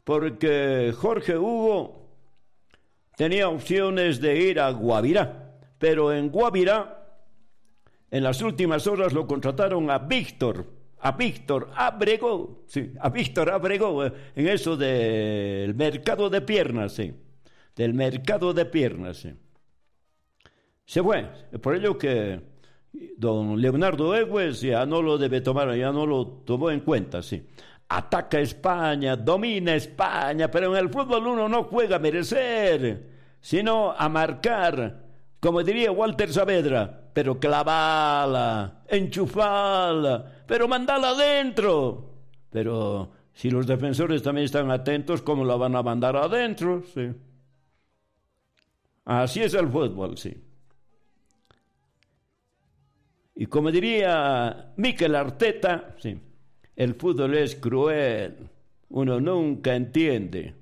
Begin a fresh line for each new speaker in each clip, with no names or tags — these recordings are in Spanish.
porque Jorge Hugo tenía opciones de ir a Guavirá, pero en Guavirá, en las últimas horas lo contrataron a Víctor Ábrego, en eso del mercado de piernas, sí, Se fue, por ello que don Leonardo Egues ya no lo tomó en cuenta, sí. Ataca España, domina España, pero en el fútbol uno no juega a merecer, sino a marcar, como diría Walter Saavedra, pero clavala, enchufala, pero mandala adentro. Pero si los defensores también están atentos, ¿cómo la van a mandar adentro? Sí. Así es el fútbol, sí. Y como diría Mikel Arteta, sí, el fútbol es cruel. Uno nunca entiende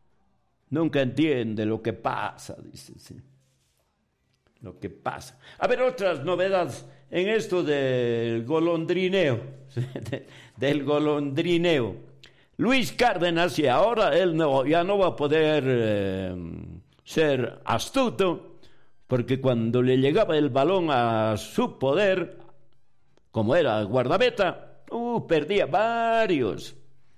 lo que pasa, dice, sí. Lo que pasa. A ver, otras novedades en esto del golondrineo, del golondrineo. Luis Cárdenas, y ahora él ya no va a poder ser astuto, porque cuando le llegaba el balón a su poder, como era guardameta, perdía varios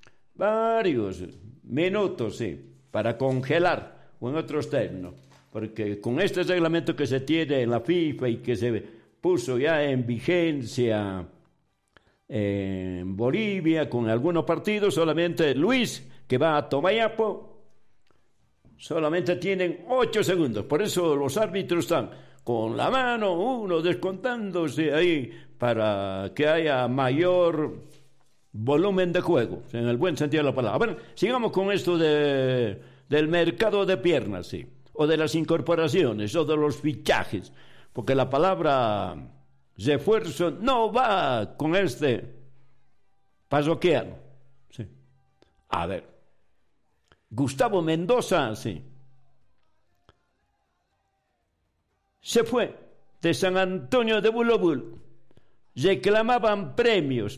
minutos, sí, para congelar, o en otros términos, porque con este reglamento que se tiene en la FIFA y que se puso ya en vigencia en Bolivia con algunos partidos, solamente Luis, que va a Tomayapo, solamente tienen 8 segundos. Por eso los árbitros están con la mano, uno descontándose ahí para que haya mayor volumen de juego, en el buen sentido de la palabra. Bueno, sigamos con esto del mercado de piernas, sí, o de las incorporaciones, o de los fichajes, porque la palabra refuerzo no va con este parroquiano, sí. A ver, Gustavo Mendoza, sí, se fue de San Antonio de Bulobulo. Reclamaban premios,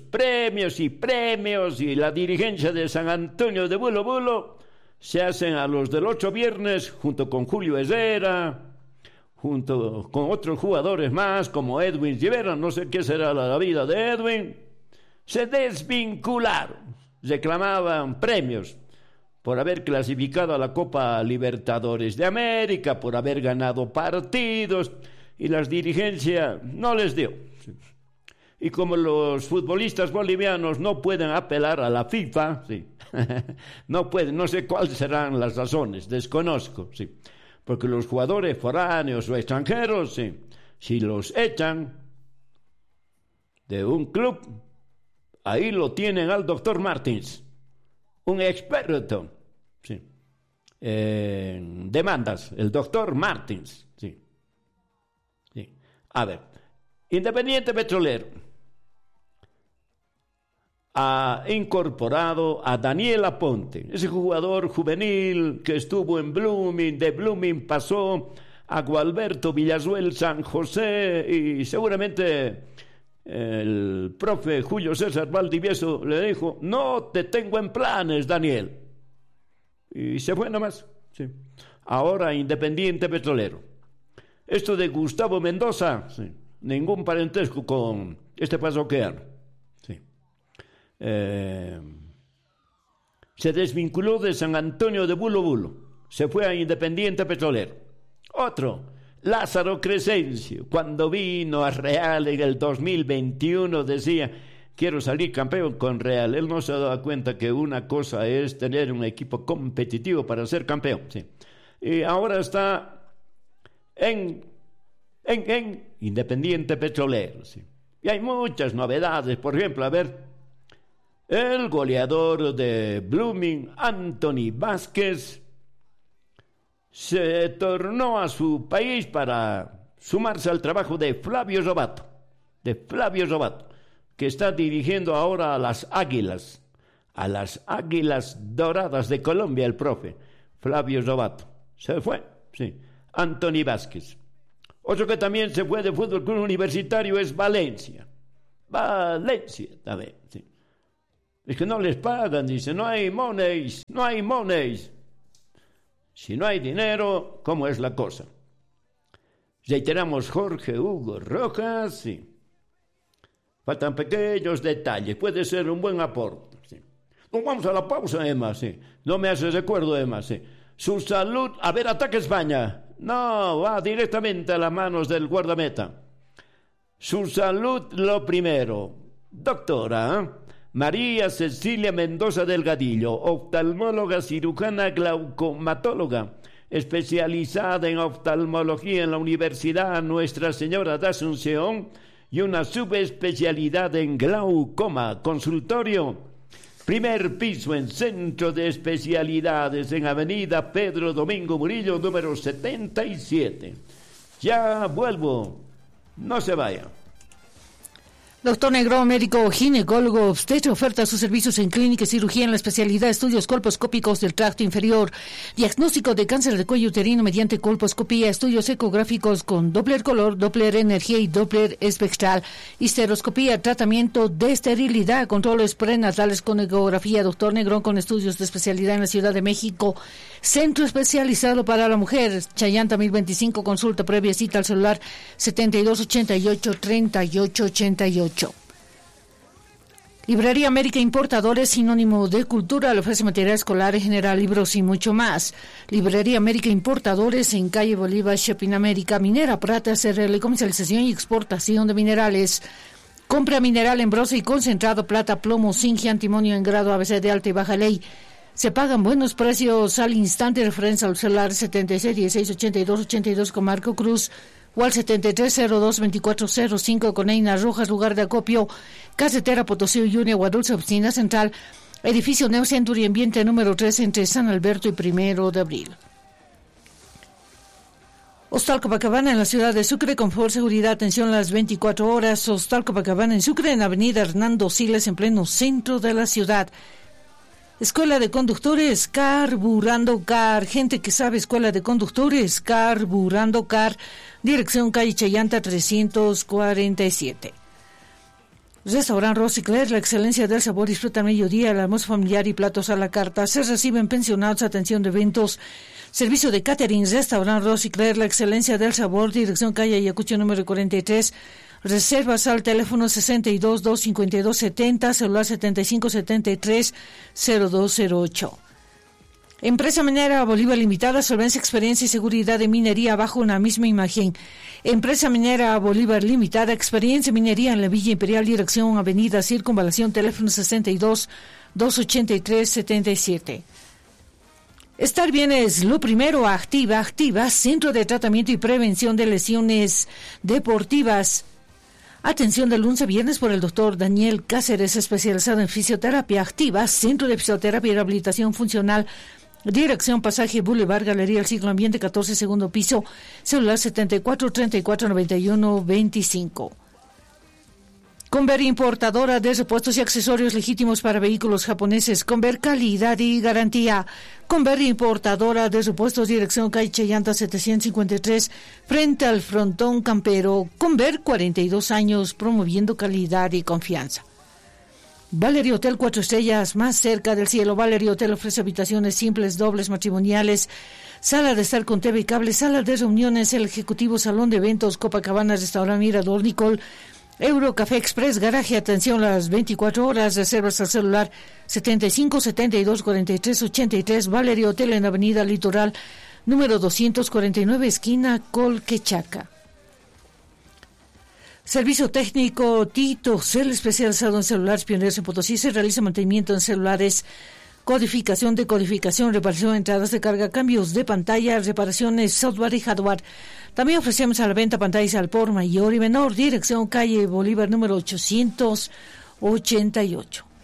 y la dirigencia de San Antonio de Bulobulo se hacen a los del 8 viernes junto con Julio Herrera, junto con otros jugadores más como Edwin Rivera, no sé qué será la vida de Edwin. Se desvincularon, reclamaban premios por haber clasificado a la Copa Libertadores de América, por haber ganado partidos, y las dirigencias no les dio. Y como los futbolistas bolivianos no pueden apelar a la FIFA, sí, no pueden, no sé cuáles serán las razones, desconozco, sí, porque los jugadores foráneos o extranjeros, sí, si los echan de un club, ahí lo tienen al doctor Martins, un experto, sí, en demandas, el doctor Martins, sí. Sí. A ver, Independiente Petrolero ha incorporado a Daniel Aponte, ese jugador juvenil que estuvo en Blooming, de Blooming pasó a Gualberto Villazuel San José, y seguramente el profe Julio César Valdivieso le dijo: no te tengo en planes, Daniel, y se fue nomás, sí. Ahora Independiente Petrolero. Esto de Gustavo Mendoza, sí, ningún parentesco con este parroquiano. Sí. Se desvinculó de San Antonio de Bulobulo, se fue a Independiente Petrolero. Otro, Lázaro Crescencio, cuando vino a Real en el 2021 decía: quiero salir campeón con Real. Él no se ha dado cuenta que una cosa es tener un equipo competitivo para ser campeón, sí. Y ahora está en Independiente Petrolero, sí. Y hay muchas novedades, por ejemplo, a ver, el goleador de Blooming, Anthony Vázquez, se tornó a su país para sumarse al trabajo de Flavio Robato, que está dirigiendo ahora a las Águilas Doradas de Colombia, el profe Flavio Robato. Se fue, sí, Anthony Vázquez. Otro que también se fue de Fútbol Club Universitario es Valencia también, sí. Es que no les pagan, dice, no hay monies. Si no hay dinero, ¿cómo es la cosa? Reiteramos Jorge Hugo Rojas, sí. Faltan pequeños detalles, puede ser un buen aporte. Sí. Nos vamos a la pausa, Emma, sí. No me hace recuerdo, Emma, sí. Su salud, a ver, ataque España. No, va directamente a las manos del guardameta. Su salud lo primero. Doctora María Cecilia Mendoza Delgadillo, oftalmóloga cirujana glaucomatóloga, especializada en oftalmología en la Universidad Nuestra Señora de Asunción y una subespecialidad en glaucoma. Consultorio, primer piso en Centro de Especialidades en Avenida Pedro Domingo Murillo, número 77. Ya vuelvo, no se vaya.
Doctor Negrón, médico ginecólogo obstetra, oferta sus servicios en clínica y cirugía en la especialidad de estudios colposcópicos del tracto inferior, diagnóstico de cáncer de cuello uterino mediante colposcopía, estudios ecográficos con Doppler color, Doppler energía y Doppler espectral, histeroscopía, tratamiento de esterilidad, controles prenatales con ecografía. Doctor Negrón con estudios de especialidad en la Ciudad de México, centro especializado para la mujer, Chayanta 1025, consulta previa, cita al celular 7288-3888. Librería América Importadores, sinónimo de cultura, le ofrece material escolar en general, libros y mucho más. Librería América Importadores en calle Bolívar, Shopping América, Minera Prata, CRL, comercialización y exportación de minerales. Compra mineral en bronce y concentrado, plata, plomo, zinc y antimonio en grado ABC de alta y baja ley. Se pagan buenos precios al instante, referencia al celular 76168282 con Marco Cruz, o al 7302-2405 con Eina Rojas, lugar de acopio, carretera Potosí, Uyuni, Guadulce, oficina central, edificio Neo Century, ambiente número 3 entre San Alberto y 1 de abril. Hostal Copacabana en la ciudad de Sucre, confort, seguridad, atención las 24 horas. Hostal Copacabana en Sucre, en avenida Hernando Siles, en pleno centro de la ciudad. Escuela de Conductores, Carburando Car, gente que sabe, Escuela de Conductores, Carburando Car, dirección calle Chayanta 347. Restaurant Rosicler, la excelencia del sabor, disfruta al mediodía, el almuerzo familiar y platos a la carta. Se reciben pensionados, atención de eventos, servicio de catering. Restaurant Rosicler, la excelencia del sabor, dirección calle Ayacucho número 43. Reservas al teléfono 62-252-70, celular 7573-0208. Empresa Minera Bolívar Limitada, solvencia, experiencia y seguridad de minería bajo una misma imagen. Empresa Minera Bolívar Limitada, experiencia en minería en la Villa Imperial, dirección Avenida Circunvalación, teléfono 62-283-77. Estar bien es lo primero. Activa, Centro de Tratamiento y Prevención de Lesiones Deportivas. Atención de lunes a viernes por el doctor Daniel Cáceres, especializado en fisioterapia activa, Centro de Fisioterapia y Rehabilitación Funcional, dirección Pasaje Boulevard, Galería El Siglo Ambiente, 14, segundo piso, celular 74-34-91-25. Conver, importadora de repuestos y accesorios legítimos para vehículos japoneses. Conver, calidad y garantía. Conver, importadora de repuestos, dirección calle Chayanta 753, frente al frontón campero. Conver, 42 años promoviendo calidad y confianza. Valerio Hotel 4 estrellas, más cerca del cielo. Valerio Hotel ofrece habitaciones simples, dobles, matrimoniales, sala de estar con TV y cable, sala de reuniones, el ejecutivo, salón de eventos, Copacabana, restaurante Mirador, Nicole, Euro Café Express, garaje, atención las 24 horas, reservas al celular 75-72-43-83, Valerio Hotel en Avenida Litoral, número 249, esquina Colquechaca. Servicio técnico Tito Cel, especializado en celulares pioneros en Potosí. Se realiza mantenimiento en celulares, codificación, decodificación, reparación, entradas de carga, cambios de pantalla, reparaciones, software y hardware. También ofrecemos a la venta pantallas al por mayor y menor. Dirección calle Bolívar número 888.